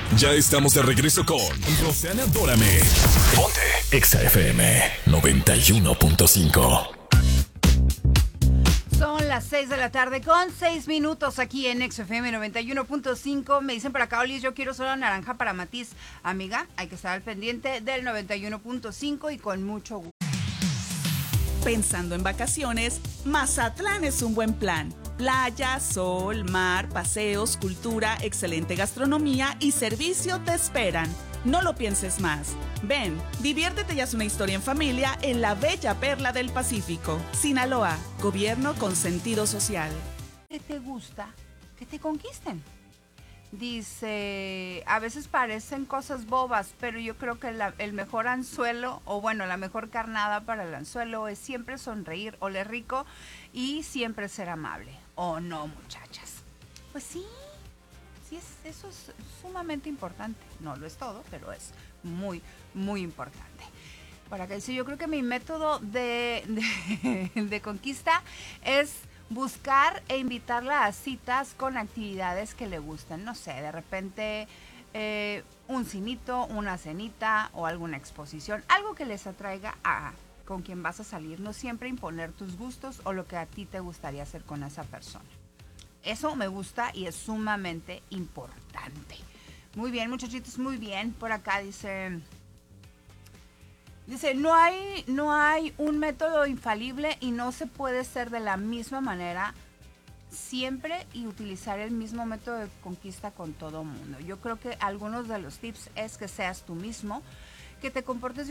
Ya estamos de regreso con Roxana Dórame. Ponte Exa FM 91.5. Son las 6 de la tarde con 6 minutos aquí en XFM 91.5. Me dicen por acá, Olis, yo quiero solo naranja para Matiz. Amiga, hay que estar al pendiente del 91.5 y con mucho gusto. Pensando en vacaciones, Mazatlán es un buen plan. Playa, sol, mar, paseos, cultura, excelente gastronomía y servicio te esperan. No lo pienses más. Ven, diviértete y haz una historia en familia en la bella perla del Pacífico. Sinaloa, gobierno con sentido social. ¿Qué te gusta? Que te conquisten. Dice, a veces parecen cosas bobas, pero yo creo que el mejor anzuelo, o bueno, la mejor carnada para el anzuelo es siempre sonreír, oler rico y siempre ser amable. ¿O no, muchachas? Pues sí, eso es sumamente importante. No lo es todo, pero es muy, muy importante. Para que yo creo que mi método de conquista es buscar e invitarla a citas con actividades que le gusten. No sé, de repente un cinito, una cenita o alguna exposición. Algo que les atraiga a con quien vas a salir. No siempre imponer tus gustos o lo que a ti te gustaría hacer con esa persona. Eso me gusta y es sumamente importante. Muy bien, muchachitos, muy bien. Por acá dice, no hay un método infalible y no se puede ser de la misma manera siempre y utilizar el mismo método de conquista con todo mundo. Yo creo que algunos de los tips es que seas tú mismo, que te comportes